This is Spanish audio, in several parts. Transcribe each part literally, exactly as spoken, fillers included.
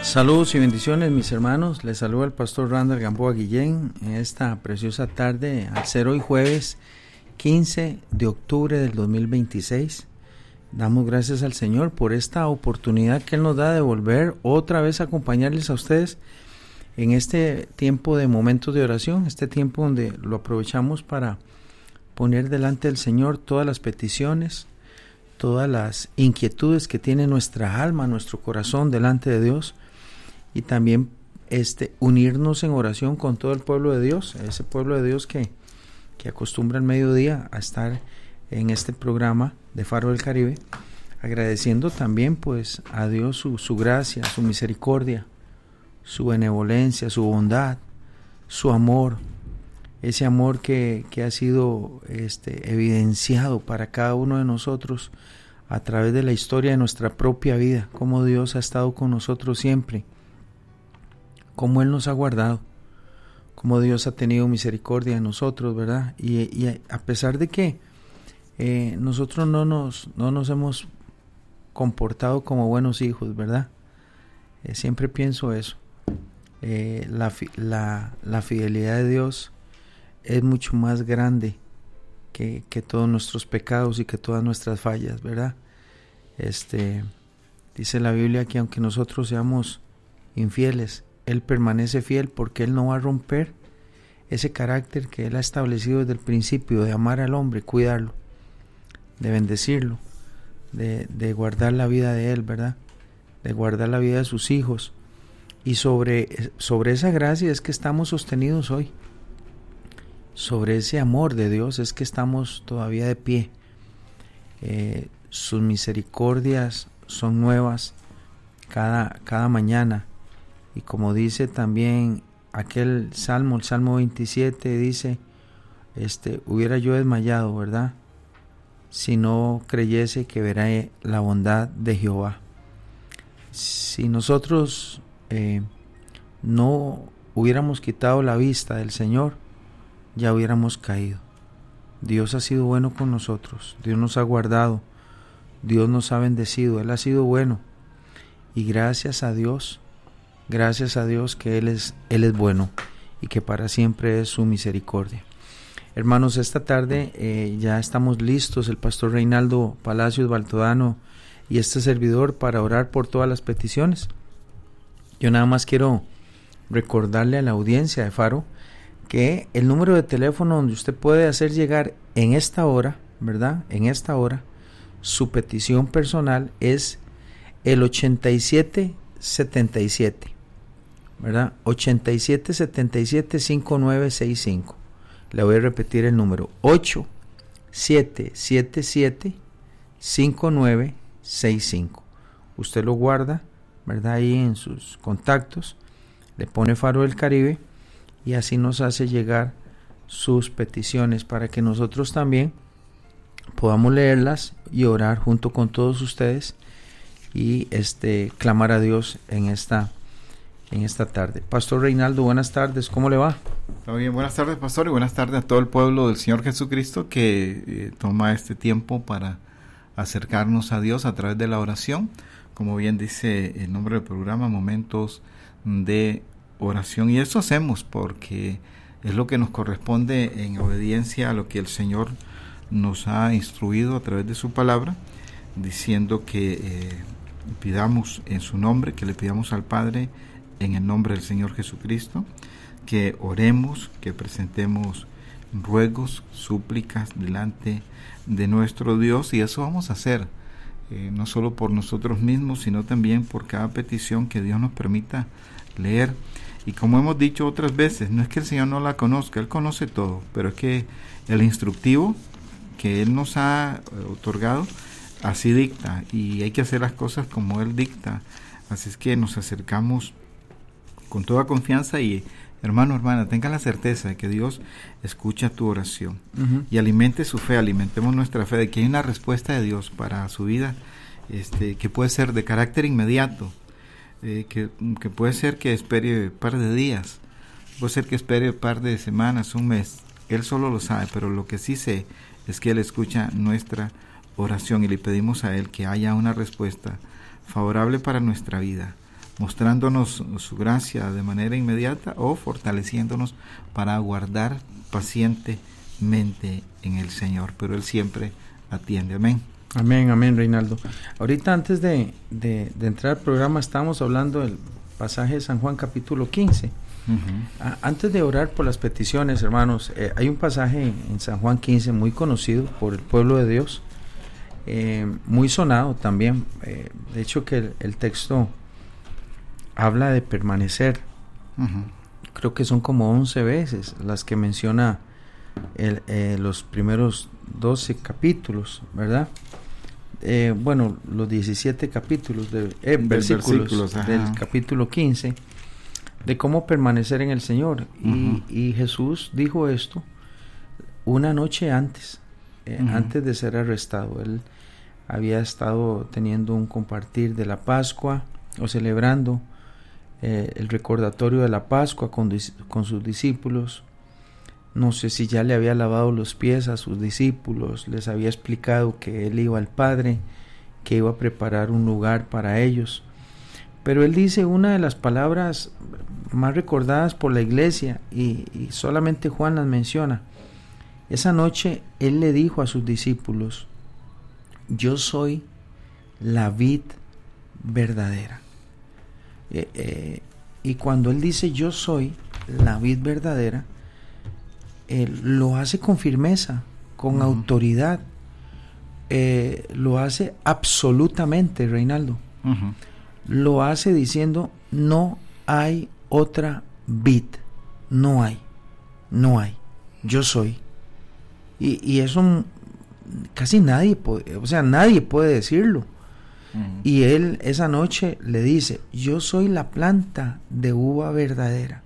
Saludos y bendiciones, mis hermanos. Les saluda el pastor Randall Gamboa Guillén en esta preciosa tarde, al ser hoy jueves quince de octubre del dos mil veintiséis. Damos gracias al Señor por esta oportunidad que Él nos da de volver otra vez a acompañarles a ustedes en este tiempo de momentos de oración, este tiempo donde lo aprovechamos para poner delante del Señor todas las peticiones, todas las inquietudes que tiene nuestra alma, nuestro corazón delante de Dios. Y también este, unirnos en oración con todo el pueblo de Dios, ese pueblo de Dios que, que acostumbra al mediodía a estar en este programa de Faro del Caribe, agradeciendo también pues a Dios su, su gracia, su misericordia, su benevolencia, su bondad, su amor, ese amor que, que ha sido este, evidenciado para cada uno de nosotros a través de la historia de nuestra propia vida, cómo Dios ha estado con nosotros siempre, cómo Él nos ha guardado, cómo Dios ha tenido misericordia de nosotros, ¿verdad? Y, y a pesar de que eh, nosotros no nos, no nos hemos comportado como buenos hijos, ¿verdad? Eh, siempre pienso eso. Eh, la, la, la fidelidad de Dios es mucho más grande que, que todos nuestros pecados y que todas nuestras fallas, ¿verdad? Este, dice la Biblia que aunque nosotros seamos infieles, Él permanece fiel porque Él no va a romper ese carácter que Él ha establecido desde el principio de amar al hombre, cuidarlo, de bendecirlo, de, de guardar la vida de Él, ¿verdad? De guardar la vida de sus hijos. Y sobre, sobre esa gracia es que estamos sostenidos hoy. Sobre ese amor de Dios es que estamos todavía de pie. Eh, sus misericordias son nuevas cada, cada mañana. Y como dice también aquel salmo, el Salmo veintisiete, dice, este, hubiera yo desmayado, ¿verdad? Si no creyese que veré la bondad de Jehová. Si nosotros eh, no hubiéramos quitado la vista del Señor, ya hubiéramos caído. Dios ha sido bueno con nosotros, Dios nos ha guardado, Dios nos ha bendecido, Él ha sido bueno. Y gracias a Dios, Gracias a Dios que Él es, Él es bueno y que para siempre es su misericordia. Hermanos, esta tarde eh, ya estamos listos, el pastor Reinaldo Palacios Baltodano y este servidor, para orar por todas las peticiones. Yo nada más quiero recordarle a la audiencia de Faro que el número de teléfono donde usted puede hacer llegar en esta hora, ¿verdad? En esta hora, su petición personal es el ochenta y siete setenta y siete. ¿verdad? ochenta y siete setenta y siete cincuenta y nueve sesenta y cinco. Le voy a repetir el número: ocho siete siete siete cincuenta y nueve sesenta y cinco. Usted lo guarda, ¿verdad? Ahí en sus contactos, le pone Faro del Caribe y así nos hace llegar sus peticiones para que nosotros también podamos leerlas y orar junto con todos ustedes y este clamar a Dios en esta en esta tarde. Pastor Reinaldo, buenas tardes, ¿cómo le va? Todo bien, buenas tardes, pastor, y buenas tardes a todo el pueblo del Señor Jesucristo que eh, toma este tiempo para acercarnos a Dios a través de la oración. Como bien dice el nombre del programa, momentos de oración, y eso hacemos porque es lo que nos corresponde en obediencia a lo que el Señor nos ha instruido a través de su palabra, diciendo que eh, pidamos en su nombre, que le pidamos al Padre en el nombre del Señor Jesucristo, que oremos, que presentemos ruegos, súplicas delante de nuestro Dios, y eso vamos a hacer, eh, no solo por nosotros mismos, sino también por cada petición que Dios nos permita leer. Y como hemos dicho otras veces, no es que el Señor no la conozca, Él conoce todo, pero es que el instructivo que Él nos ha otorgado así dicta, y hay que hacer las cosas como Él dicta. Así es que nos acercamos con toda confianza y, hermano, hermana, tengan la certeza de que Dios escucha tu oración. Uh-huh. Y alimente su fe, alimentemos nuestra fe de que hay una respuesta de Dios para su vida, este, que puede ser de carácter inmediato, eh, que, que puede ser que espere un par de días, puede ser que espere un par de semanas, un mes. Él solo lo sabe, pero lo que sí sé es que Él escucha nuestra oración y le pedimos a Él que haya una respuesta favorable para nuestra vida, mostrándonos su gracia de manera inmediata o fortaleciéndonos para aguardar pacientemente en el Señor, pero Él siempre atiende. Amén. Amén, amén, Reinaldo. Ahorita antes de, de, de entrar al programa estábamos hablando del pasaje de San Juan capítulo quince. Uh-huh. A, antes de orar por las peticiones, hermanos, eh, hay un pasaje en San Juan quince muy conocido por el pueblo de Dios, eh, muy sonado también. Eh, de hecho que el, el texto habla de permanecer. Uh-huh. Creo que son como once veces las que menciona el, eh, los primeros doce capítulos, ¿verdad? Eh, bueno, los diecisiete capítulos de eh, versículos, versículos del capítulo quince, de cómo permanecer en el Señor. Uh-huh. y, y Jesús dijo esto una noche antes, eh, uh-huh. antes de ser arrestado. Él había estado teniendo un compartir de la Pascua, o celebrando eh, el recordatorio de la Pascua con, con sus discípulos. No sé si ya le había lavado los pies a sus discípulos, les había explicado que Él iba al Padre, que iba a preparar un lugar para ellos. Pero Él dice una de las palabras más recordadas por la iglesia, y, y solamente Juan las menciona. Esa noche Él le dijo a sus discípulos: yo soy la vid verdadera. Eh, eh, y cuando Él dice yo soy la vid verdadera, Él lo hace con firmeza, con uh-huh. autoridad, eh, lo hace absolutamente, Reinaldo. Uh-huh. Lo hace diciendo: no hay otra vid, no hay, no hay, yo soy. Y, y eso casi nadie puede, o sea, nadie puede decirlo. Uh-huh. Y Él esa noche le dice: yo soy la planta de uva verdadera,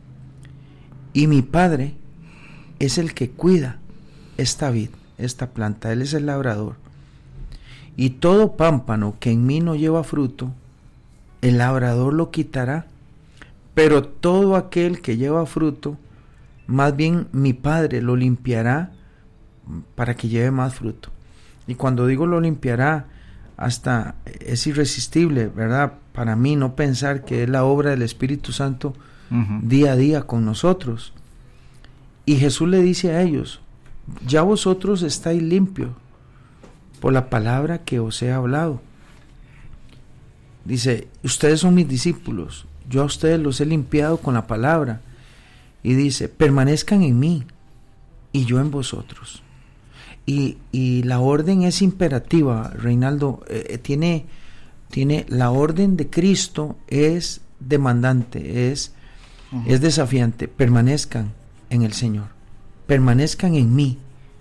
y mi Padre es el que cuida esta vid, esta planta. Él es el labrador. Y todo pámpano que en mí no lleva fruto, el labrador lo quitará. Pero todo aquel que lleva fruto, más bien mi Padre lo limpiará para que lleve más fruto. Y cuando digo lo limpiará, hasta es irresistible, ¿verdad? Para mí no pensar que es la obra del Espíritu Santo uh-huh. día a día con nosotros. Y Jesús le dice a ellos: ya vosotros estáis limpios por la palabra que os he hablado. Dice: ustedes son mis discípulos, yo a ustedes los he limpiado con la palabra. Y dice: permanezcan en mí y yo en vosotros. Y, y la orden es imperativa, Reinaldo. Eh, tiene, tiene la orden de Cristo es demandante, es, uh-huh. es desafiante. Permanezcan en el Señor, permanezcan en mí.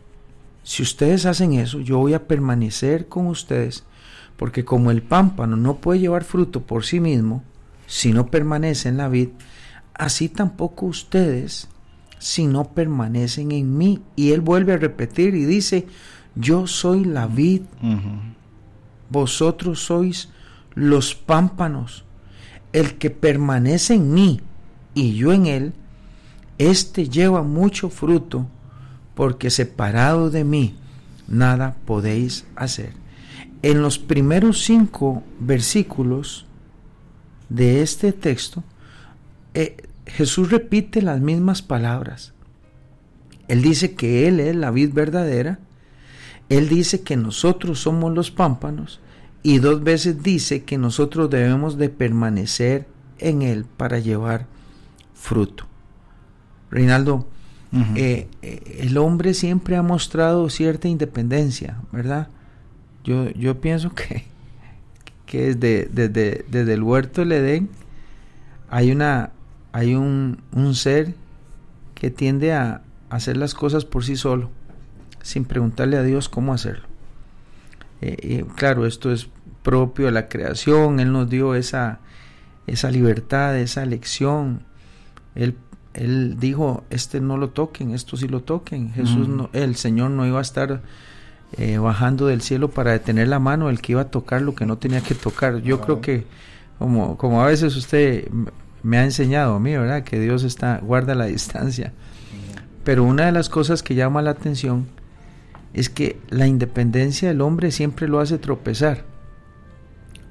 Si ustedes hacen eso, yo voy a permanecer con ustedes, porque como el pámpano no puede llevar fruto por sí mismo si no permanece en la vid, así tampoco ustedes si no permanecen en mí. Y Él vuelve a repetir y dice: yo soy la vid, uh-huh. vosotros sois los pámpanos. El que permanece en mí y yo en él, este lleva mucho fruto, porque separado de mí nada podéis hacer. En los primeros cinco versículos de este texto, eh, Jesús repite las mismas palabras. Él dice que Él es la vid verdadera, Él dice que nosotros somos los pámpanos, y dos veces dice que nosotros debemos de permanecer en Él para llevar fruto. Reinaldo, uh-huh. eh, eh, el hombre siempre ha mostrado cierta independencia, ¿verdad? Yo, yo pienso que, que desde, desde, desde el huerto del Edén hay, una, hay un, un ser que tiende a hacer las cosas por sí solo, sin preguntarle a Dios cómo hacerlo. Eh, eh, claro, esto es propio de la creación. Él nos dio esa, esa libertad, esa elección. Él Él dijo: este no lo toquen, esto sí lo toquen. Jesús, mm. no, el Señor no iba a estar eh, bajando del cielo para detener la mano del que iba a tocar lo que no tenía que tocar. Yo wow. creo que, como, como a veces usted me ha enseñado a mí, ¿verdad?, que Dios está, guarda la distancia. Mm. Pero una de las cosas que llama la atención es que la independencia del hombre siempre lo hace tropezar.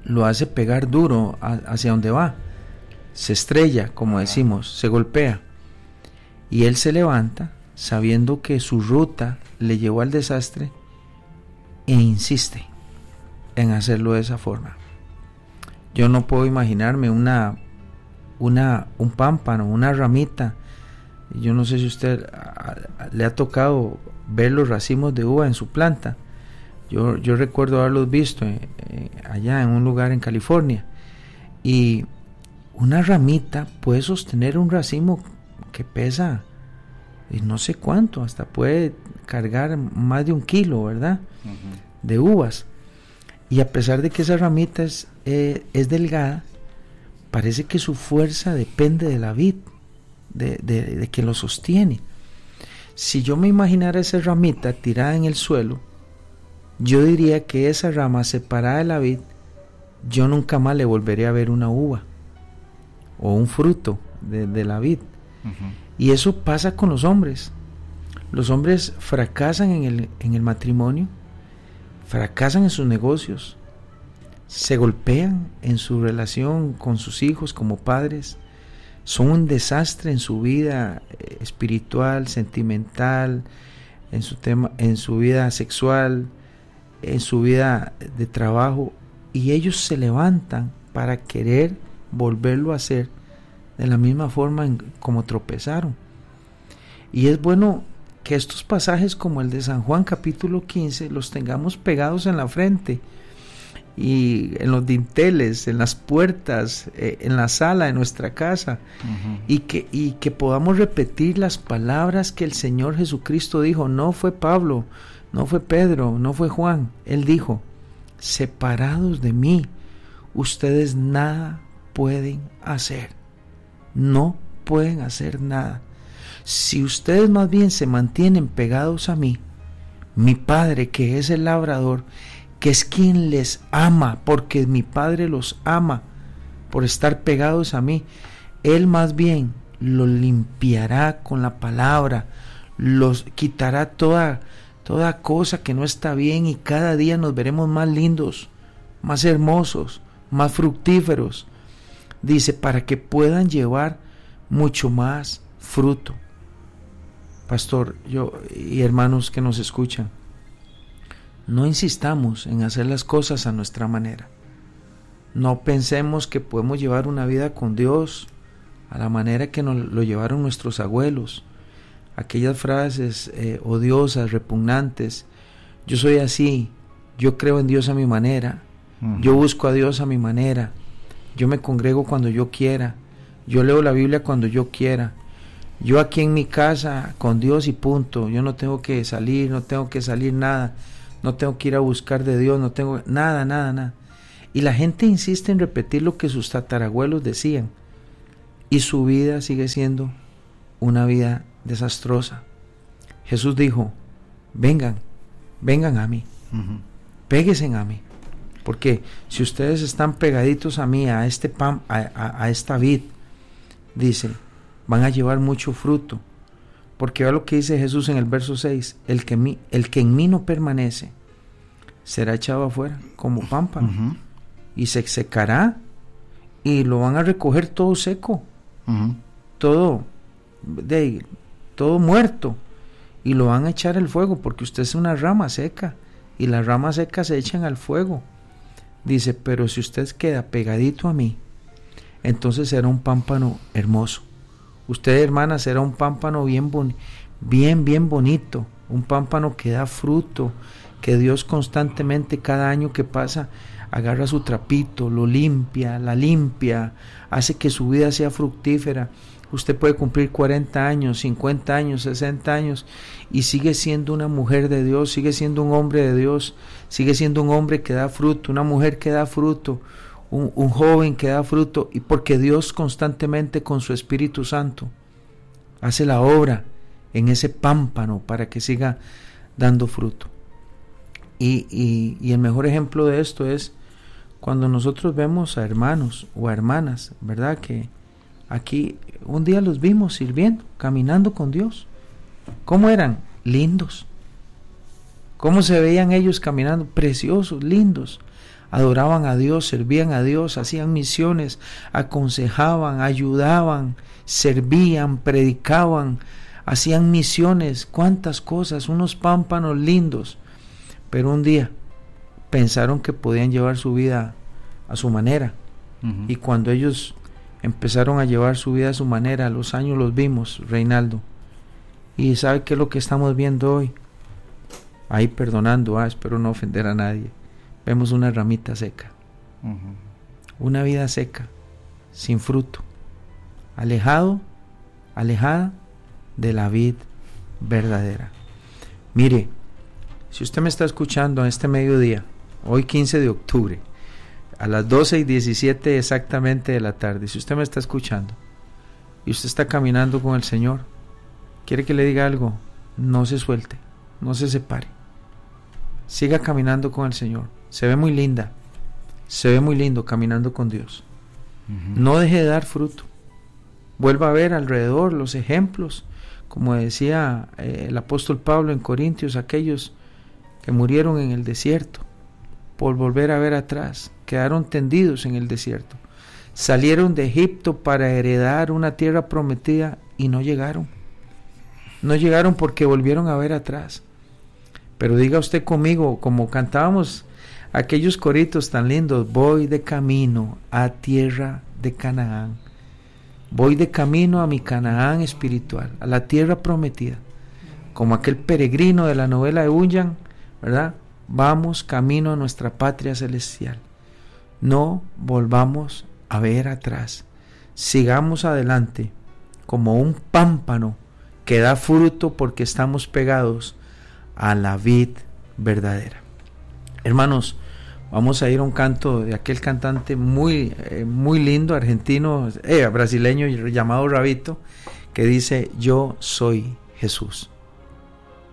lo hace pegar duro a, hacia donde va, se estrella, como decimos, se golpea, y él se levanta sabiendo que su ruta le llevó al desastre e insiste en hacerlo de esa forma. Yo no puedo imaginarme una, una, un pámpano, una ramita. Yo no sé si usted a, a, le ha tocado ver los racimos de uva en su planta. Yo, yo recuerdo haberlos visto eh, eh, allá en un lugar en California. Y una ramita puede sostener un racimo que pesa y no sé cuánto, hasta puede cargar más de un kilo, ¿verdad? Uh-huh. De uvas. Y a pesar de que esa ramita es, eh, es delgada, parece que su fuerza depende de la vid, de, de, de que lo sostiene. Si yo me imaginara esa ramita tirada en el suelo, yo diría que esa rama separada de la vid, yo nunca más le volvería a ver una uva o un fruto de, de la vid. Uh-huh. Y eso pasa con los hombres. Los hombres fracasan en el, en el matrimonio, fracasan en sus negocios, se golpean en su relación con sus hijos como padres, son un desastre en su vida espiritual, sentimental, en su tema, en su vida sexual, en su vida de trabajo, y ellos se levantan para querer volverlo a hacer de la misma forma en, como tropezaron. Y es bueno que estos pasajes como el de San Juan capítulo quince los tengamos pegados en la frente y en los dinteles, en las puertas, eh, en la sala de nuestra casa, uh-huh. y, que, y que podamos repetir las palabras que el Señor Jesucristo dijo. No fue Pablo, no fue Pedro, no fue Juan. Él dijo: separados de mí, ustedes nada pueden hacer. No pueden hacer nada. Si ustedes más bien se mantienen pegados a mí, mi Padre, que es el labrador, que es quien les ama, porque mi Padre los ama por estar pegados a mí, Él más bien los limpiará con la palabra, los quitará toda, toda cosa que no está bien, y cada día nos veremos más lindos, más hermosos, más fructíferos. Dice, para que puedan llevar mucho más fruto. Pastor, yo y hermanos que nos escuchan, no insistamos en hacer las cosas a nuestra manera. No pensemos que podemos llevar una vida con Dios a la manera que nos lo llevaron nuestros abuelos. Aquellas frases eh, odiosas, repugnantes: yo soy así, yo creo en Dios a mi manera, uh-huh. yo busco a Dios a mi manera, yo me congrego cuando yo quiera, yo leo la Biblia cuando yo quiera, yo aquí en mi casa con Dios y punto, yo no tengo que salir, no tengo que salir nada, no tengo que ir a buscar de Dios, no tengo nada, nada, nada. Y la gente insiste en repetir lo que sus tatarabuelos decían, y su vida sigue siendo una vida desastrosa. Jesús dijo: vengan, vengan a mí, uh-huh. péguense a mí, porque si ustedes están pegaditos a mí, a este pan, a, a, a esta vid, dice, van a llevar mucho fruto. Porque vea lo que dice Jesús en el verso seis: el que, mi, el que en mí no permanece será echado afuera como pámpano, uh-huh. y se secará, y lo van a recoger todo seco, uh-huh. todo de, todo muerto, y lo van a echar al fuego, porque usted es una rama seca, y las ramas secas se echan al fuego. Dice, pero si usted queda pegadito a mí, entonces será un pámpano hermoso. Usted, hermana, será un pámpano bien, bon- bien, bien bonito, un pámpano que da fruto, que Dios constantemente, cada año que pasa, agarra su trapito, lo limpia, la limpia, hace que su vida sea fructífera. Usted puede cumplir cuarenta años, cincuenta años, sesenta años, y sigue siendo una mujer de Dios, sigue siendo un hombre de Dios, sigue siendo un hombre que da fruto, una mujer que da fruto, Un, un joven que da fruto, y porque Dios constantemente con su Espíritu Santo hace la obra en ese pámpano para que siga dando fruto. Y, y, y el mejor ejemplo de esto es cuando nosotros vemos a hermanos o a hermanas, ¿verdad? Que aquí un día los vimos sirviendo, caminando con Dios. ¿Cómo eran? Lindos. ¿Cómo se veían ellos caminando? Preciosos, lindos. adoraban a Dios, servían a Dios, hacían misiones, aconsejaban, ayudaban, servían, predicaban, hacían misiones, cuántas cosas, unos pámpanos lindos. Pero un día pensaron que podían llevar su vida a su manera. Uh-huh. Y cuando ellos empezaron a llevar su vida a su manera, a los años los vimos, Reinaldo. Y ¿sabe qué es lo que estamos viendo hoy? Ahí perdonando, ah, espero no ofender a nadie. Vemos una ramita seca. Uh-huh. Una vida seca, sin fruto. Alejado, alejada de la vid verdadera. Mire, si usted me está escuchando a este mediodía, hoy quince de octubre, a las doce y diecisiete exactamente de la tarde, si usted me está escuchando y usted está caminando con el Señor, quiere que le diga algo, no se suelte, no se separe, siga caminando con el Señor. Se ve muy linda, se ve muy lindo caminando con Dios. Uh-huh. No deje de dar fruto. Vuelva a ver alrededor los ejemplos, como decía eh, el apóstol Pablo en Corintios, aquellos que murieron en el desierto, por volver a ver atrás, quedaron tendidos en el desierto, salieron de Egipto para heredar una tierra prometida y no llegaron, no llegaron porque volvieron a ver atrás. Pero diga usted conmigo, como cantábamos aquellos coritos tan lindos, voy de camino a tierra de Canaán, voy de camino a mi Canaán espiritual, a la tierra prometida, como aquel peregrino de la novela de Bunyan, ¿verdad? Vamos camino a nuestra patria celestial. No volvamos a ver atrás. Sigamos adelante como un pámpano que da fruto porque estamos pegados a la vid verdadera. Hermanos, vamos a ir a un canto de aquel cantante muy, eh, muy lindo, argentino, eh, brasileño, llamado Rabito, que dice: yo soy Jesús.